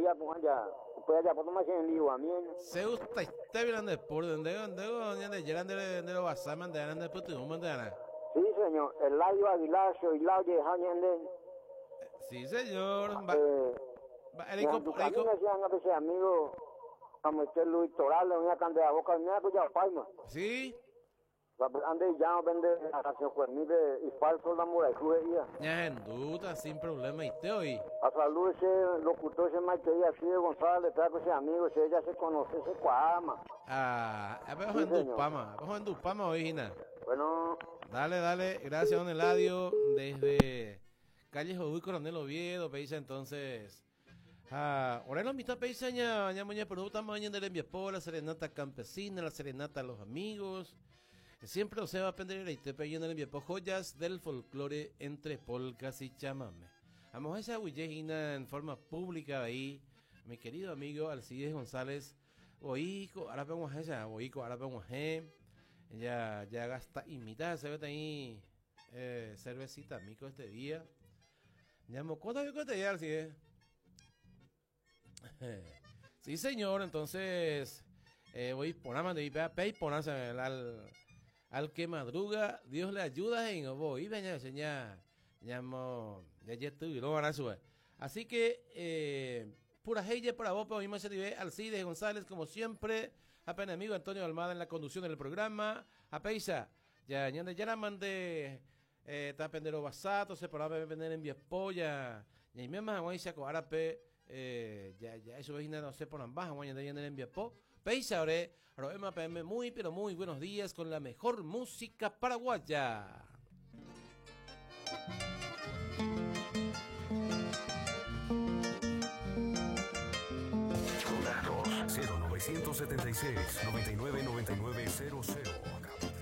ya, pues allá, por tomar en lío a mí. Se gusta este bien de por donde llegan de lo basaman de ande puto mandana. Sí, señor, el Layo Aguilar, soy Layo Jañende. Sí, señor. Tu camino decían a veces amigos, como este Luis Toral, una candela boca, me ha escuchado palma. Sí. Ande ya vende la canción cuernide y falso la mura y juguería. Ya en duda, sin problema, y te oí. A salud ese locutor se me quería así de González, trae con ese amigo, ese ya se conoce, ese cuama. Abajo en Dupama, original. Bueno. Dale, gracias, don Eladio, desde calle Joduy, Coronel Oviedo, Peisa, entonces. Ahora nos invita Peisa, ya mañana, pero estamos mañana de la la serenata campesina, la serenata a los amigos. Siempre se va a aprender y te peguen el joyas del folclore entre polcas y chamame. Vamos a esa huillejina en forma pública ahí, mi querido amigo Alcides González. Oico, ahora vamos a esa, ahora vamos a ya gasta imitar, se ve ahí cervecita, mico este día. Ya mocota de este día, Alcides. Sí, señor, entonces voy a ponerse al que madruga, Dios le ayuda en voy, venga, señor, ya estuvieron a su. Así que, pura heille para vos, pero mismo se vive Alcides González, como siempre, apenas amigo Antonio Almada en la conducción del programa, a Peisa, ya la mandé, está pendero basato, se podrá vender en Viespolla, y me más voy a sacar arape, ya eso es no sé por ambas, voy a andar en Viespo. Peisa, ahora PM, muy pero muy buenos días con la mejor música paraguaya. Contactos 0976 999900